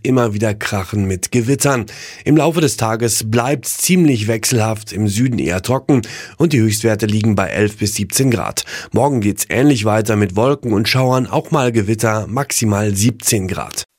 immer wieder krachen mit Gewittern. Im Laufe des Tages bleibt's ziemlich wechselhaft, im Süden eher trocken und die Höchstwerte liegen bei 11 bis 17 Grad. Morgen geht's ähnlich weiter mit Wolken und Schauern, auch mal Gewitter, maximal 17 Grad.